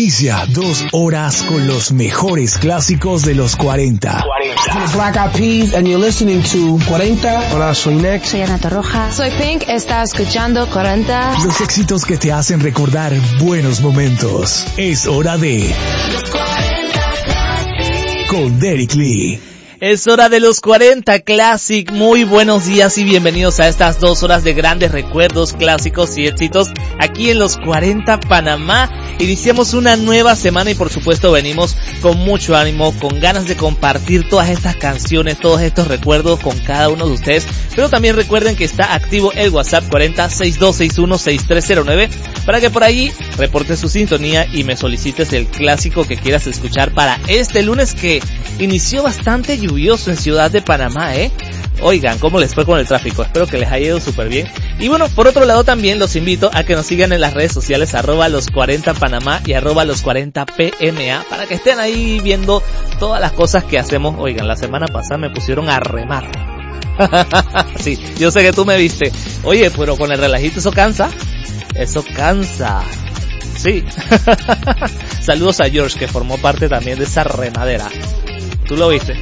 Inicia 2 horas con los mejores clásicos de los 40. Black Eyed Peas and you're listening to 40. Hola, soy Nex. Soy Ana Torroja. Soy Pink, está escuchando 40. Los éxitos que te hacen recordar buenos momentos. Es hora de Los 40 Classic con Derek Lee. Es hora de los 40 Classic. Muy buenos días y bienvenidos a estas 2 horas de grandes recuerdos, clásicos y éxitos aquí en los 40 Panamá. Iniciamos una nueva semana y por supuesto venimos con mucho ánimo, con ganas de compartir todas estas canciones, todos estos recuerdos con cada uno de ustedes. Pero también recuerden que está activo el WhatsApp 4062616309 para que por ahí reportes su sintonía y me solicites el clásico que quieras escuchar para este lunes que inició bastante lluvioso en Ciudad de Panamá, Oigan, ¿cómo les fue con el tráfico? Espero que les haya ido súper bien. Y bueno, por otro lado también los invito a que nos sigan en las redes sociales @los40panamá y @los40pma para que estén ahí viendo todas las cosas que hacemos. Oigan, la semana pasada me pusieron a remar. Sí, yo sé que tú me viste. Oye, pero con el relajito eso cansa. Eso cansa. Sí. Saludos a George que formó parte también de esa remadera. ¿Tú lo viste?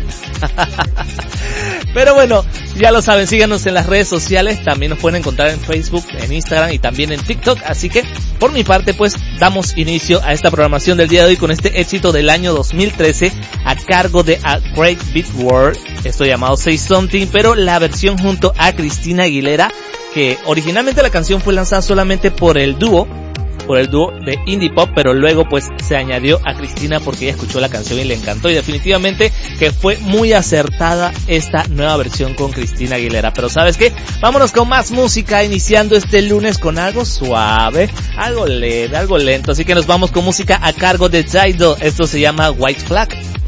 Pero bueno, ya lo saben, síganos en las redes sociales, también nos pueden encontrar en Facebook, en Instagram y también en TikTok, así que por mi parte pues damos inicio a esta programación del día de hoy con este éxito del año 2013 a cargo de A Great Big World, esto llamado Say Something, pero la versión junto a Christina Aguilera, que originalmente la canción fue lanzada solamente por el dúo de indie pop, pero luego pues se añadió a Cristina porque ella escuchó la canción y le encantó y definitivamente que fue muy acertada esta nueva versión con Christina Aguilera. Pero ¿sabes qué? Vámonos con más música, iniciando este lunes con algo suave, algo leve, algo lento, así que nos vamos con música a cargo de Tidal. Esto se llama White Flag.